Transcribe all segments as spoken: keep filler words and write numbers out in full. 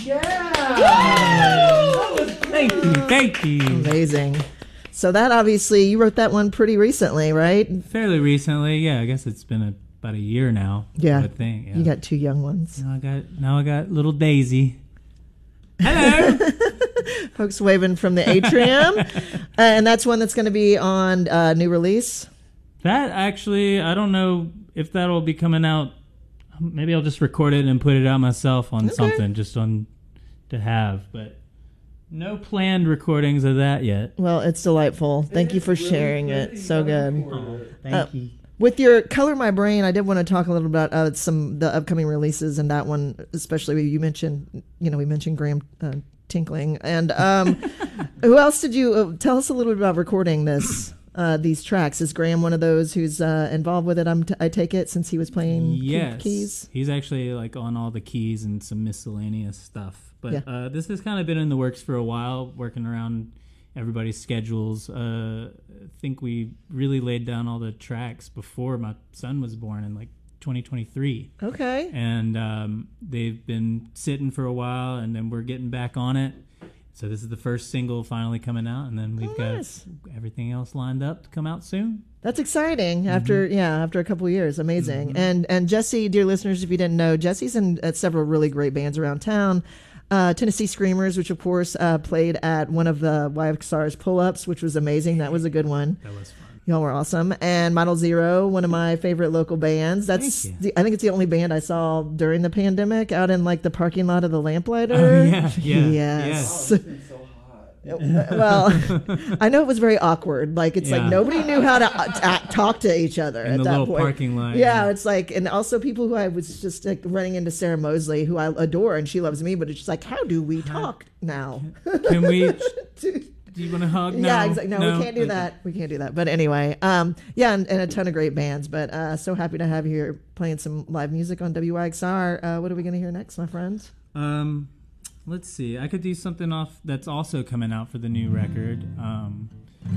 Yeah! Thank you, thank you. Amazing. So that obviously, you wrote that one pretty recently, right? Fairly recently, yeah. I guess it's been a, about a year now. Yeah. I think. Yeah. You got two young ones. Now I got now I got little Daisy. Hello. Folks waving from the atrium. uh, and that's one that's going to be on uh, new release. That actually, I don't know if that'll be coming out. Maybe I'll just record it and put it out myself on Okay. something just on to have, but no planned recordings of that yet. Well, it's delightful. Thank you for sharing it. So good. Oh, thank Uh, you. With your Color My Brain, I did want to talk a little about uh, some the upcoming releases, and that one especially. You mentioned, you know, we mentioned Graham uh, Tinkling, and um, who else did you uh, tell us a little bit about recording this? Uh, these tracks. Is Graham one of those who's uh, involved with it? I'm t- I take it since he was playing key- Yes, keys. he's actually like on all the keys and some miscellaneous stuff. But Yeah. uh, this has kind of been in the works for a while, working around everybody's schedules. Uh, I think we really laid down all the tracks before my son was born in like twenty twenty-three. Okay. And um, they've been sitting for a while, and then we're getting back on it. So this is the first single finally coming out, and then we've Oh, got nice. everything else lined up to come out soon. That's exciting. After yeah, after a couple of years, amazing. Mm-hmm. And and Jesse, dear listeners, if you didn't know, Jesse's in at several really great bands around town. Uh, Tennessee Screamers, which of course uh, played at one of the Y X R's pull-ups, which was amazing. That was a good one. That was fun. Y'all were awesome. And Model Zero, one of my favorite local bands. That's Thank you. the, I think it's the only band I saw during the pandemic out in like the parking lot of the Lamplighter. Oh, yeah, yeah, yes. Oh, it's been so hot. Well, I know it was very awkward. Like it's like Yeah. nobody knew how to uh, ta- talk to each other In at the that little point. parking lot, Yeah, yeah. it's like, and also people who I was just like running into Sarah Mosley, who I adore, and she loves me, but it's just like, how do we talk now? Can we? Do you want to hug? No, yeah, exactly. No, we can't do Okay. that. We can't do that. But anyway, um, yeah, and, and a ton of great bands. But uh, so happy to have you here playing some live music on W Y X R. Uh, what are we going to hear next, my friends? Um, let's see. I could do something off that's also coming out for the new record. Um,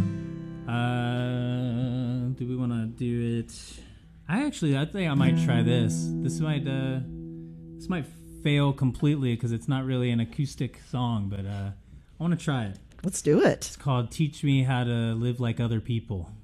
uh, do we want to do it? I actually, I think I might try this. This might, uh, this might fail completely because it's not really an acoustic song, but uh, I want to try it. Let's do it. It's called "Teach Me How to Live Like Other People."